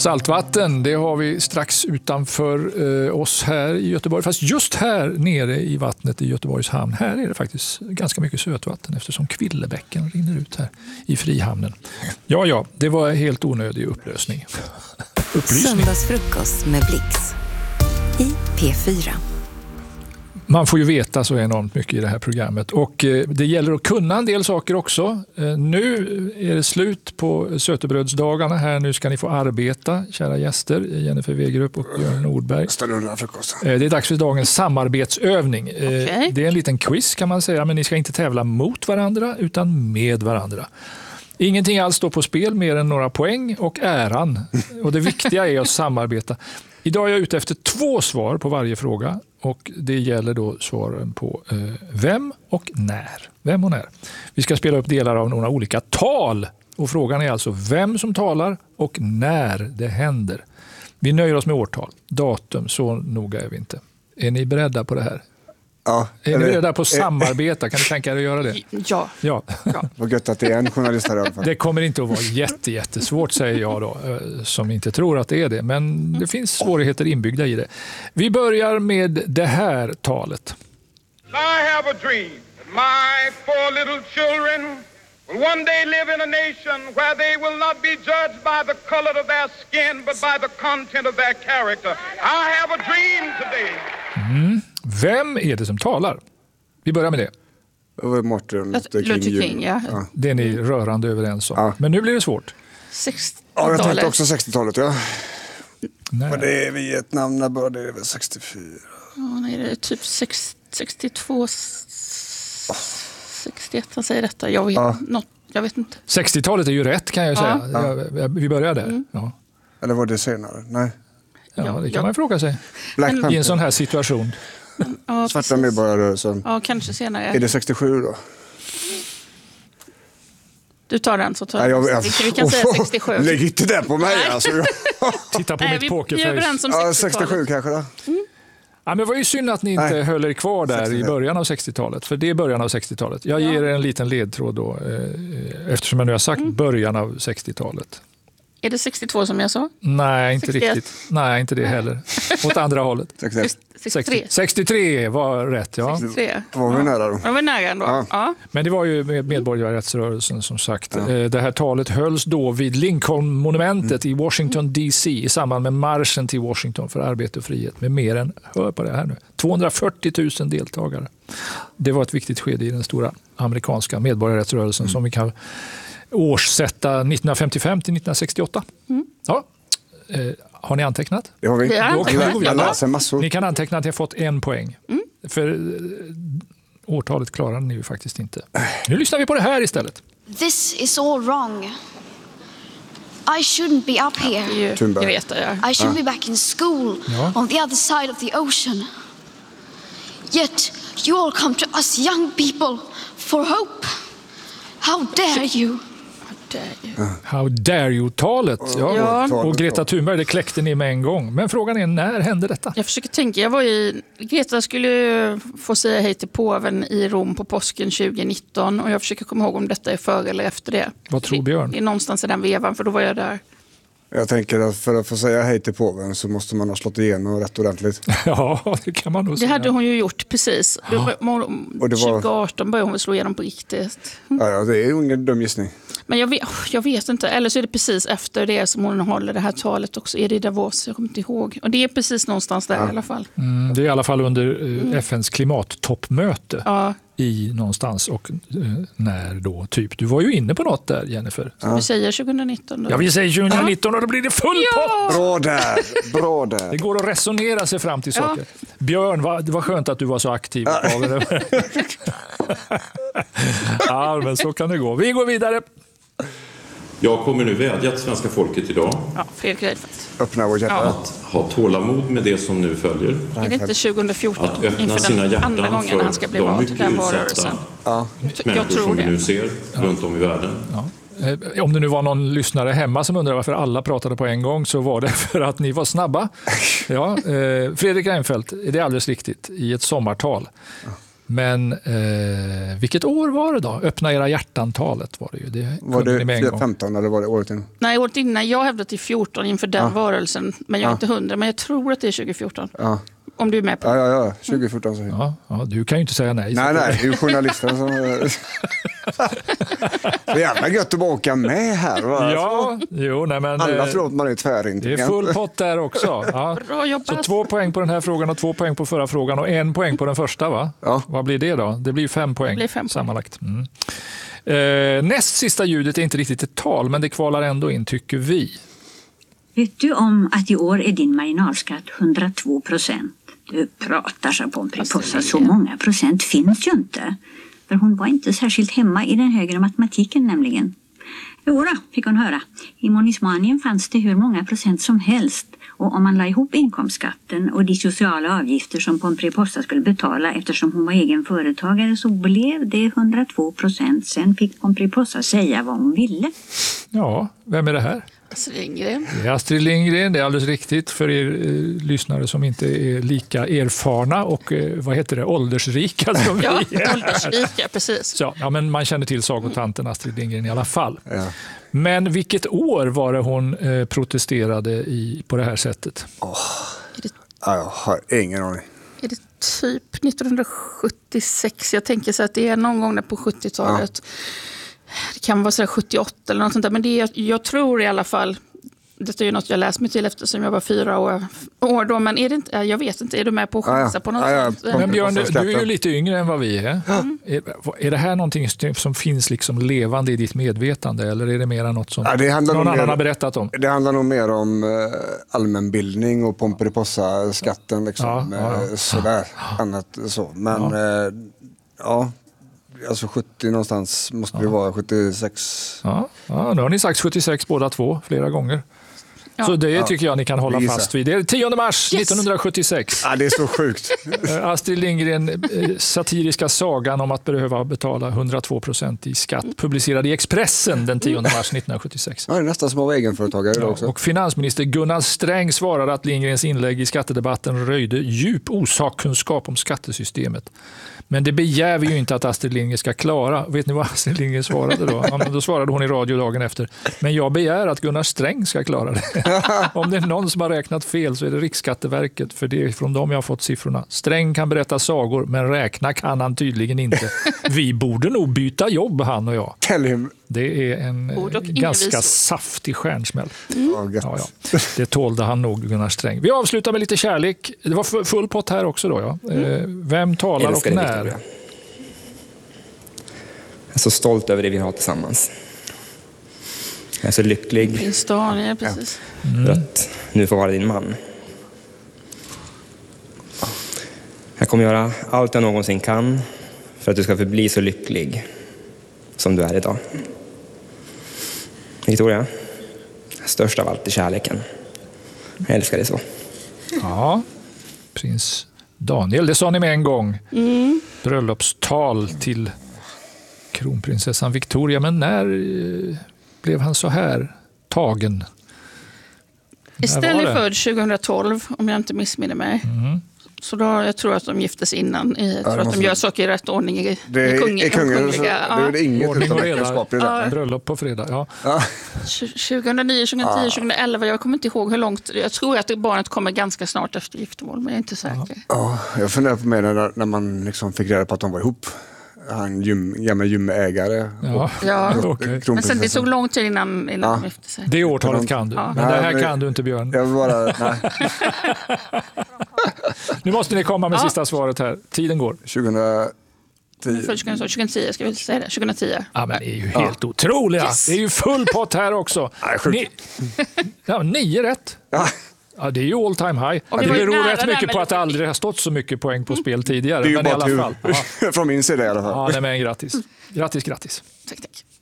Saltvatten, det har vi strax utanför oss här i Göteborg. Fast just här nere i vattnet i Göteborgs hamn, här är det faktiskt ganska mycket sötvatten eftersom Kvillebäcken rinner ut här i Frihamnen. Ja, det var helt onödig upplysning. Söndagsfrukost med Blix i P4. Man får ju veta så enormt mycket i det här programmet och det gäller att kunna en del saker också. Nu är det slut på sötebrödsdagarna här. Nu ska ni få arbeta, kära gäster, Jennifer Wegerup och Björn Nordberg. Det är dags för dagens samarbetsövning. Okay. Det är en liten quiz kan man säga, men ni ska inte tävla mot varandra utan med varandra. Ingenting alls står på spel mer än några poäng och äran. Och det viktiga är att samarbeta. Idag är jag ute efter 2 svar på varje fråga och det gäller då svaren på vem och när. Vem och när. Vi ska spela upp delar av några olika tal och frågan är alltså vem som talar och när det händer. Vi nöjer oss med årtal, datum, så noga är vi inte. Är ni beredda på det här? Ja. Är ni beredda på att samarbeta? Kan ni tänka er att göra det? Ja. Vad gött att det är en journalist här i alla fall. Det kommer inte att vara jättesvårt säger jag då, som inte tror att det är det. Men det finns svårigheter inbyggda i det. Vi börjar med det här talet. I have a dream that my 4 little children will one day live in a nation where they will not be judged by the color of their skin but by the content of their character. I have a dream today. Vem är det som talar? Vi börjar med det. Det var Martin Luther King. Ja. Det är ni rörande överens om. Ja. Men nu blir det svårt. 60-talet. Ja, jag tänkte också 60-talet, ja. Nej. Och det är Vietnam, när började det? 64? Ja, nej, det är typ 62, 61, han säger detta. Jag vet inte. 60-talet är ju rätt kan jag säga. Ja. Vi börjar där. Ja. Eller var det senare? Nej. Ja, det kan man fråga sig. Black I en Panther. sån här situation. Ja, Svarta medborgarrörelsen. Ja, kanske senare. Är det 67 då? Du tar den så tar Nej, jag. Vi kan säga 67. Lägg inte det på mig alltså. Titta på Nej, mitt vi är pokerface. överens om Ja, 60-talet. 67 kanske då. Ja, men det var ju synd att ni inte Nej. höll er kvar där 60-talet. i början av 60-talet. För det är början av 60-talet. Jag ger er en liten ledtråd då. Eftersom jag nu har sagt början av 60-talet. Är det 62 som jag sa? Nej, inte 61. riktigt. Nej, inte det heller. Åt andra hållet. 63. 63 var rätt, ja. 63. Var vi nära då? Ja, var nära ändå. Ja. Ja. Men det var ju med medborgarrättsrörelsen som sagt. Det här talet hölls då vid Lincoln-monumentet i Washington DC i samband med marschen till Washington för arbete och frihet med mer än, hör på det här nu, 240 000 deltagare. Det var ett viktigt skede i den stora amerikanska medborgarrättsrörelsen som vi kan årssätta 1955 till 1968. Ja. Har ni antecknat? Det har vi. Ja. Då kan vi gå vidare. Jag läser massor. Ni kan anteckna att jag fått 1 poäng. För årtalet klarar ni ju faktiskt inte. Nu lyssnar vi på det här istället. This is all wrong. I shouldn't be up here. Jag vet det. Ja. I should be back in school Ja. on the other side of the ocean. Yet you all come to us young people for hope. How dare you? How dare you-talet. Ja. Ja. Och Greta Thunberg, det kläckte ni med en gång. Men frågan är, när hände detta? Jag försöker tänka, Greta skulle få säga hej till påven i Rom på påsken 2019 och jag försöker komma ihåg om detta är före eller efter det. Vad tror Björn? Det är någonstans i den vevan, för då var jag där. Jag tänker att för att få säga hej till påven så måste man ha slått igenom rätt ordentligt. Ja, det kan man nog Det säga. hade hon ju gjort precis. Och det var- 2018 började hon väl slå igenom på riktigt. Ja, det är ju ingen dum gissning. Men jag vet inte. Eller så är det precis efter det som hon håller det här talet också. Är det i Davos? Jag kommer inte ihåg. Och det är precis någonstans där i alla fall. Det är i alla fall under FNs klimattoppmöte Ja. i någonstans och när då typ. Du var ju inne på något där, Jennifer. Vi säger 2019 då. Ja, vi säger 2019 och då blir det full pott! Bra där, bra Det där. går att resonera sig fram till saker. Björn, det var skönt att du var så aktiv. Ja, men så kan det gå. Vi går vidare. Jag kommer nu vädja till svenska folket idag Ja, Fredrik Reinfeldt. Öppna vårt hjärta. att ha tålamod med det som nu följer. Är det inte 2014 Att öppna inför sina den andra hjärtan gången han ska bli för de vald till mycket den utsatta valrörelsen? Jag människor tror som vi nu det. ser runt om i världen. Om det nu var någon lyssnare hemma som undrar varför alla pratade på en gång så var det för att ni var snabba. Ja, Fredrik Reinfeldt, det är alldeles riktigt, i ett sommartal. Men vilket år var det då? Öppna era hjärtantalet var det ju. Det var kunde ni med en det gång. 15 eller var det året innan? Nej, året innan. Jag hävdade till 14 inför den varelsen. Men jag är inte 100, men jag tror att det är 2014. Ja. Om du är med på. Ja. 2014 så. Ja, du kan ju inte säga nej. Nej, det är ju journalisten som... Det är jävla gött att bara åka med här. Va? Ja, jo, nej, men... Alla tror att man är det tvärintelligent. är full pott där också. Ja. Bra jobbat. Så 2 poäng på den här frågan och 2 poäng på förra frågan och 1 poäng på den första, va? Ja. Vad blir det då? Det blir 5 poäng, Det blir 5 poäng. sammanlagt. Näst sista ljudet är inte riktigt ett tal, men det kvalar ändå in, tycker vi. Vet du om att i år är din marginalskatt 102%? Du pratar, sa Pomperipossa. Så många procent finns ju inte. För hon var inte särskilt hemma i den högre matematiken nämligen. Jo då, fick hon höra. I Monismanien fanns det hur många procent som helst. Och om man la ihop inkomstskatten och de sociala avgifter som Pomperipossa skulle betala eftersom hon var egen företagare så blev det 102%. Sen fick Pomperipossa säga vad hon ville. Ja, vem är det här? Astrid Lindgren. Det är Astrid Lindgren, det är alldeles riktigt för er lyssnare som inte är lika erfarna och åldersrika som vi Ja, är. åldersrika, precis. Så, ja, men man känner till sagotanten Astrid Lindgren i alla fall. Ja. Men vilket år var det hon protesterade på det här sättet? Ja, jag har ingen aning. Är det typ 1976? Jag tänker så att det är någon gång där på 70-talet. Det kan vara så 78 eller något sånt där. Men det jag tror i alla fall, detta är ju något jag läst mig till eftersom jag var 4 år då. Men är det inte, jag vet inte, är du med på att chansa på något sätt? Men Björn, du är ju lite yngre än vad vi är. Är det här någonting som finns liksom levande i ditt medvetande eller är det mer något som någon annan har berättat om? Det handlar nog mer om allmänbildning och Pomperipossa-skatten liksom. Sådär, annat så. Men alltså 70 någonstans måste det vara, 76. Ja, nu har ni sagt 76 båda två flera gånger. Ja. Så det tycker jag ni kan hålla fast vid. Det är 10 mars 1976. Ja, det är så sjukt. Astrid Lindgren, satiriska sagan om att behöva betala 102% i skatt, publicerad i Expressen den 10 mars 1976. Ja, det är nästan som att vara egenföretagare också. Och finansminister Gunnar Sträng svarade att Lindgrens inlägg i skattedebatten röjde djup osakkunskap om skattesystemet. Men det begär vi ju inte att Astrid Lindgren ska klara. Vet ni vad Astrid Lindgren svarade då? Ja, då svarade hon i radio dagen efter. Men jag begär att Gunnar Sträng ska klara det. Om det är någon som har räknat fel så är det Riksskatteverket. För det är från dem jag har fått siffrorna. Sträng kan berätta sagor men räkna kan han tydligen inte. Vi borde nog byta jobb han och jag. Det är en ganska saftig stjärnsmäll. Ja. Det tålde han nog, Gunnar Sträng. Vi avslutar med lite kärlek. Det var full pott här också då. Ja. Vem talar och när? Jag är så stolt över det vi har tillsammans. Jag är så lycklig. Prins Daniel, precis. För att nu får vara din man. Jag kommer göra allt jag någonsin kan för att du ska förbli så lycklig som du är idag. Victoria, störst av allt är kärleken. Jag älskar dig så. Ja, prins Daniel, det sa ni med en gång. Bröllopstal till kronprinsessan Victoria. Men när blev han så här tagen? Estelle är född 2012, om jag inte missminner mig. Så då, jag tror att de giftes innan. Jag tror att de gör saker i rätt ordning i kungen. Det är inget ordning och reda. Bröllop på fredag. Ja. 2009, 2010, 2011. Jag kommer inte ihåg hur långt. Jag tror att barnet kommer ganska snart efter giftermål, men jag är inte säker. Ja, jag funderar på mig när man liksom fick reda på att de var ihop. Han gamla gymägare. Okay. Men sen det tog lång tid innan de gifte sig. Det årtalet kan du. Men det här kan du inte, Björn. Jag bara, Nu måste ni komma med sista svaret här. Tiden går. 2010, ska vi säga det? 2010. Ja, men det är ju helt otroliga. Yes. Det är ju full pott här också. 9 rätt. Ja, det är ju all time high. Det beror rätt mycket på att det aldrig har stått så mycket poäng på spel tidigare. Det är ju men bara i alla fall. Från min sida i alla fall. Ja, men grattis. Grattis. Tack.